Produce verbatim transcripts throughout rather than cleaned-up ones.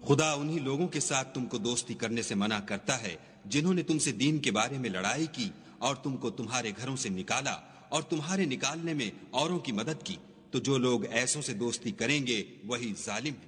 खुदा उन्हीं लोगों के साथ तुमको दोस्ती करने से मना करता है जिन्होंने तुमसे दीन के बारे में लड़ाई की और तुमको तुम्हारे घरों से निकाला और तुम्हारे निकालने में औरों की मदद की, तो जो लोग ऐसों से दोस्ती करेंगे वही जालिम हैं।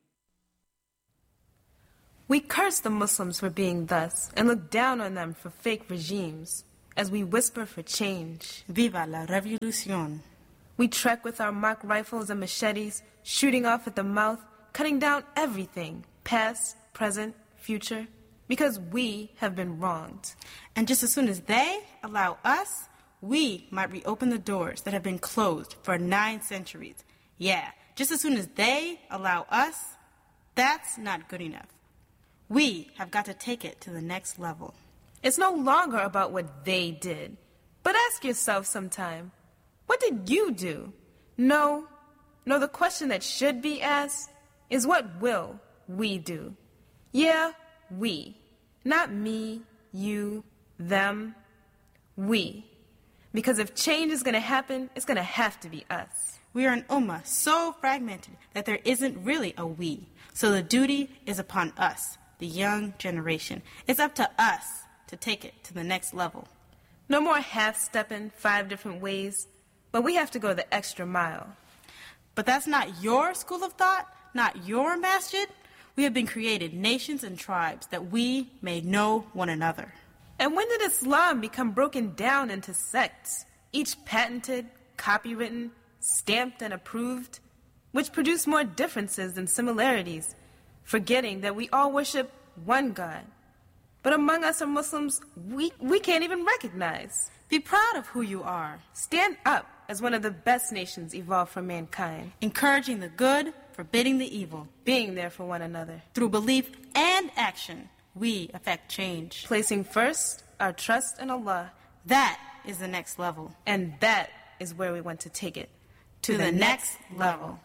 We curse the Muslims for being thus and look down on them for fake regimes as we whisper for change. Viva la revolución. We trek with our mock rifles and machetes, shooting off at the mouth, cutting down everything, past, present, future, because we have been wronged. And just as soon as they allow us, we might reopen the doors that have been closed for nine centuries. Yeah, just as soon as they allow us, that's not good enough. We have got to take it to the next level. It's no longer about what they did. But ask yourself sometime, what did you do? No, no, the question that should be asked is what will we do? Yeah, we. Not me, you, them. We. Because if change is going to happen, it's going to have to be us. We are an ummah so fragmented that there isn't really a we. So the duty is upon us, the young generation. It's up to us to take it to the next level. No more half-stepping five different ways, but we have to go the extra mile. But that's not your school of thought, not your masjid. We have been created nations and tribes that we may know one another. And when did Islam become broken down into sects, each patented, copywritten, stamped, and approved, which produce more differences than similarities, forgetting that we all worship one God? But among us are Muslims we, we can't even recognize. Be proud of who you are. Stand up as one of the best nations evolved for mankind. Encouraging the good, forbidding the evil. Being there for one another. Through belief and action, we affect change. Placing first our trust in Allah. That is the next level. And that is where we want to take it. To, to the, the next level.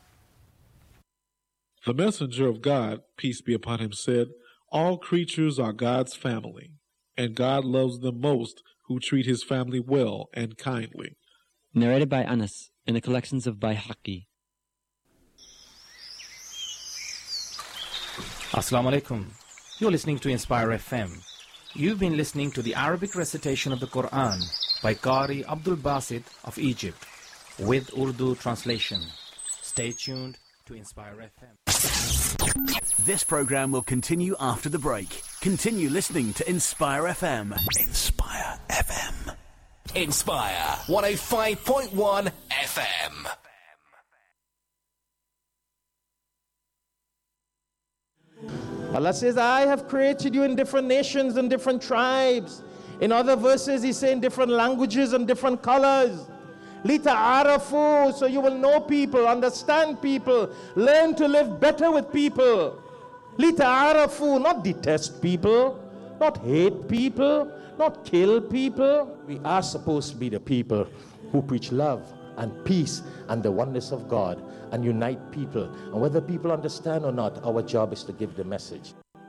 The messenger of God, peace be upon him, said, all creatures are God's family, and God loves them most who treat his family well and kindly. Narrated by Anas in the collections of Bayhaqi. Assalamu alaikum. You're listening to Inspire F M. You've been listening to the Arabic recitation of the Quran by Qari Abdul Basit of Egypt with Urdu translation. Stay tuned to Inspire F M. This program will continue after the break. Continue listening to Inspire F M. Inspire F M. Inspire one oh five point one F M. Allah says, I have created you in different nations and different tribes. In other verses, He's saying different languages and different colors. Lita'arafu, so you will know people, understand people, learn to live better with people. Lita'arafu, not detest people, not hate people, not kill people. We are supposed to be the people who preach love and peace and the oneness of God and unite people. And whether people understand or not, our job is to give the message.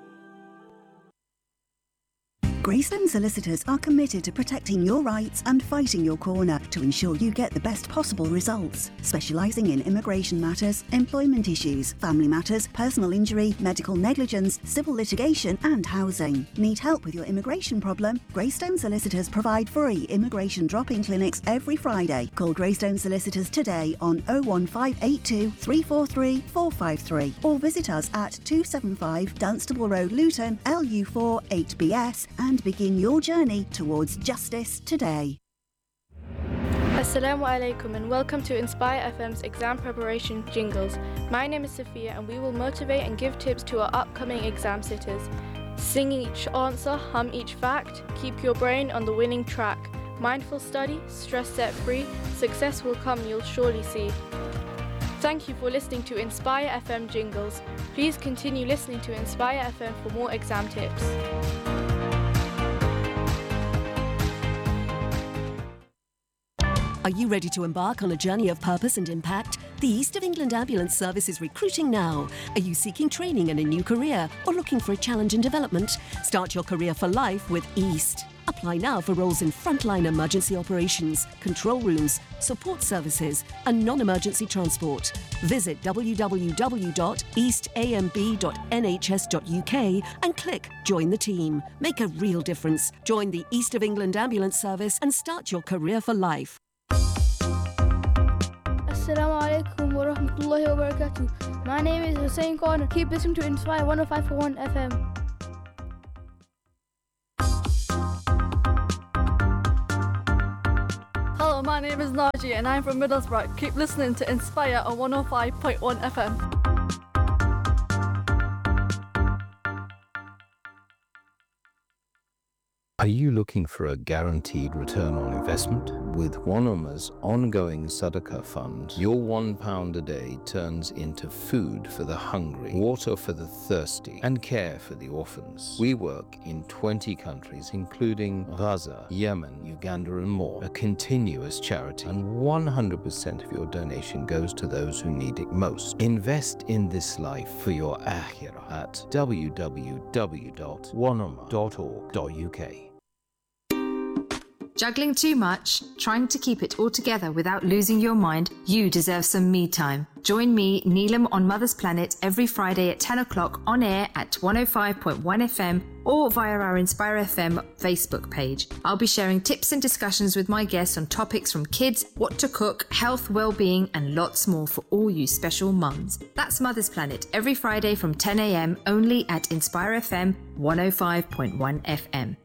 Greystone Solicitors are committed to protecting your rights and fighting your corner to ensure you get the best possible results. Specialising in immigration matters, employment issues, family matters, personal injury, medical negligence, civil litigation and housing. Need help with your immigration problem? Greystone Solicitors provide free immigration drop-in clinics every Friday. Call Greystone Solicitors today on oh one five eight two, three four three, four five three or visit us at two seventy-five Dunstable Road, Luton, L U four eight B S and begin your journey towards justice today. Assalamu alaikum and welcome to Inspire F M's exam preparation jingles. My name is Sophia and we will motivate and give tips to our upcoming exam sitters. Sing each answer, hum each fact, keep your brain on the winning track. Mindful study, stress set free, success will come, you'll surely see. Thank you for listening to Inspire F M jingles. Please continue listening to Inspire F M for more exam tips. Are you ready to embark on a journey of purpose and impact? The East of England Ambulance Service is recruiting now. Are you seeking training in a new career or looking for a challenge in development? Start your career for life with East. Apply now for roles in frontline emergency operations, control rooms, support services and non-emergency transport. Visit w w w dot east a m b dot n h s dot u k and click Join the Team. Make a real difference. Join the East of England Ambulance Service and start your career for life. Assalamu alaikum wa rahmatullahi wa barakatuh. My name is Hussein Khan. Keep listening to Inspire one oh five point one F M. Hello, my name is Naji and I'm from Middlesbrough. Keep listening to Inspire on one oh five point one F M. Are you looking for a guaranteed return on investment? With Wanama's ongoing Sadaqah fund, your one pound a day turns into food for the hungry, water for the thirsty, and care for the orphans. We work in twenty countries, including Gaza, Yemen, Uganda, and more. A continuous charity, and one hundred percent of your donation goes to those who need it most. Invest in this life for your akhirah at w w w dot wanama dot org dot u k. Juggling too much? Trying to keep it all together without losing your mind? You deserve some me time. Join me, Neelam, on Mother's Planet every Friday at ten o'clock on air at one oh five point one F M or via our Inspire F M Facebook page. I'll be sharing tips and discussions with my guests on topics from kids, what to cook, health, well-being and lots more for all you special mums. That's Mother's Planet every Friday from ten a m only at Inspire F M one oh five point one F M.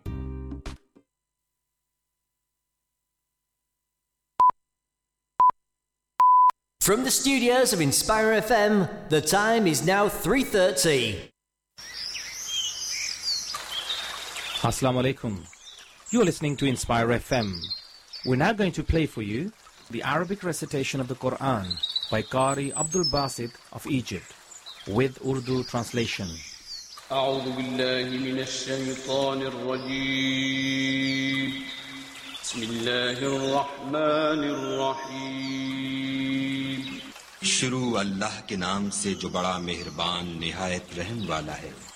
From the studios of Inspire F M, the time is now three thirty. Assalamu alaikum. You're listening to Inspire F M. We're now going to play for you the Arabic recitation of the Quran by Qari Abdul Basit of Egypt with Urdu translation. أعوذ بالله من الشيطان الرجيم بسم الله الرحمن الرحيم शुरू अल्लाह के नाम से जो बड़ा मेहरबान निहायत रहम वाला है।